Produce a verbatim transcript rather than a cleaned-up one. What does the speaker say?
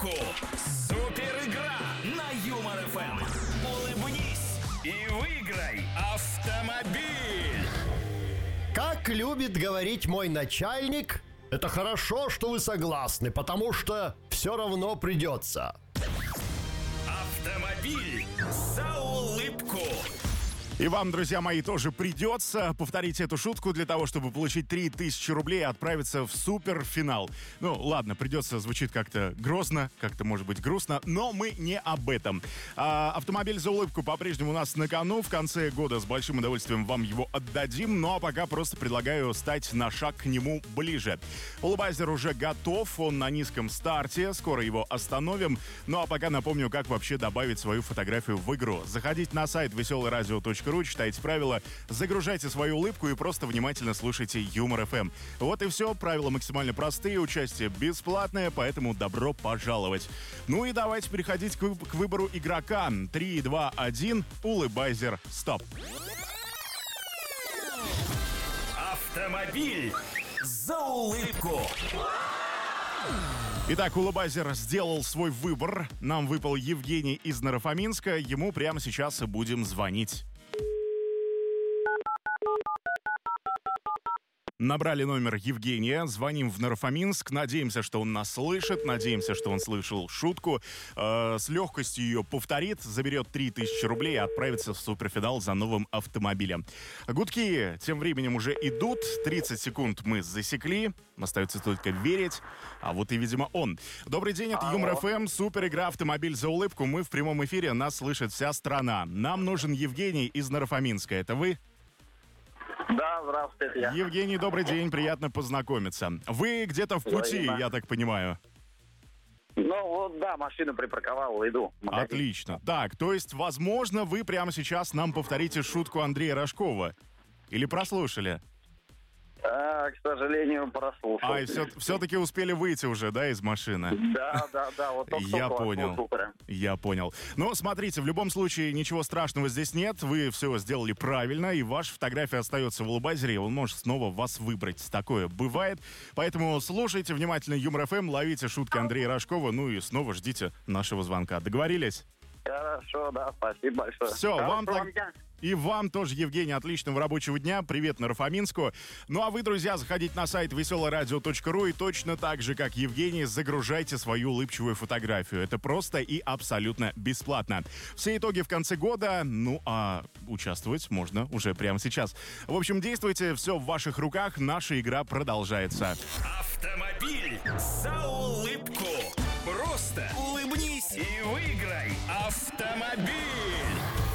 улыбку. Супер игра на Юмор эф эм. Улыбнись и выиграй автомобиль. Как любит говорить мой начальник, это хорошо, что вы согласны, потому что все равно придется. Автомобиль за улыбку. И вам, друзья мои, тоже придется повторить эту шутку для того, чтобы получить три тысячи рублей и отправиться в суперфинал. Ну, ладно, придется, звучит как-то грозно, как-то, может быть, грустно, но мы не об этом. А, автомобиль за улыбку по-прежнему у нас на кону. В конце года с большим удовольствием вам его отдадим, ну а пока просто предлагаю стать на шаг к нему ближе. Улыбайзер уже готов, он на низком старте, скоро его остановим. Ну а пока напомню, как вообще добавить свою фотографию в игру. Заходите на сайт веселый радио точка ру, читайте правила, загружайте свою улыбку и просто внимательно слушайте Юмор эф эм. Вот и все, правила максимально простые, участие бесплатное, поэтому добро пожаловать. Ну и давайте переходить к, к выбору игрока. три, два, один, улыбайзер, стоп. Автомобиль за улыбку. Итак, улыбайзер сделал свой выбор. Нам выпал Евгений из Наро-Фоминска. Ему прямо сейчас и будем звонить. Набрали номер Евгения, звоним в Наро-Фоминск, надеемся, что он нас слышит, надеемся, что он слышал шутку, э, с легкостью ее повторит, заберет три тысячи рублей и отправится в суперфинал за новым автомобилем. Гудки тем временем уже идут, тридцать секунд мы засекли, остается только верить, а вот и, видимо, он. Добрый день, это Юмор эф эм, супер игра «Автомобиль за улыбку», мы в прямом эфире, нас слышит вся страна. Нам нужен Евгений из Наро-Фоминска, это вы? Да, здравствуйте, я. Евгений, добрый день, приятно познакомиться. Вы где-то в пути, Взаимно. я так понимаю. Ну вот, да, машину припарковал, иду. в магазин. Отлично. Так, то есть, возможно, вы прямо сейчас нам повторите шутку Андрея Рожкова. Или прослушали? А, к сожалению, прослушал. А, все, все-таки успели выйти уже, да, из машины? Да, да, да, вот только Я только понял. вот супер. Я понял. Ну, смотрите, в любом случае ничего страшного здесь нет. Вы все сделали правильно, и ваша фотография остается в улыбайзере, и он может снова вас выбрать. Такое бывает. Поэтому слушайте внимательно Юмор эф эм, ловите шутки Андрея Рожкова, ну и снова ждите нашего звонка. Договорились? Хорошо, да, спасибо большое. Все, вам Хорошего так... дня. И вам тоже, Евгений, отличного рабочего дня. Привет Наро-Фоминску. Ну а вы, друзья, заходите на сайт веселый радио точка ру и точно так же, как Евгений, загружайте свою улыбчивую фотографию. Это просто и абсолютно бесплатно. Все итоги в конце года, ну а участвовать можно уже прямо сейчас. В общем, действуйте, все в ваших руках, наша игра продолжается. Автомобиль за улыбку. Просто улыбнись и выиграй автомобиль.